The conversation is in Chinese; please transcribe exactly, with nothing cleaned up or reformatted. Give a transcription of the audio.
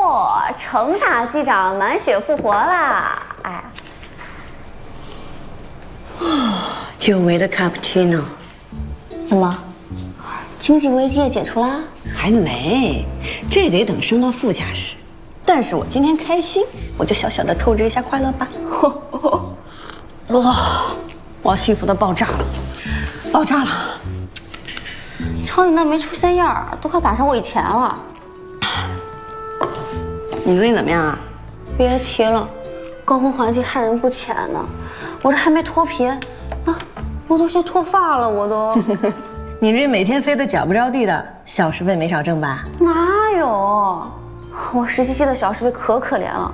程大机长满血复活啦！哎， 久违的 cappuccino。 怎么？经济危机也解除啦？ 还没，这得等升到副驾驶。但是我今天开心，我就小小的透支一下快乐吧。哇，我幸福的爆炸了，爆炸了！ 瞧你那没出息样儿，都快赶上我以前了。 你最近怎么样啊？ 别提了，高温环境害人不浅呢。我这还没脱皮，啊，我都先脱发了，我都。 你这每天飞得脚不着地的，小时费没少挣吧？ 哪有？我实习期的小师妹可可怜了，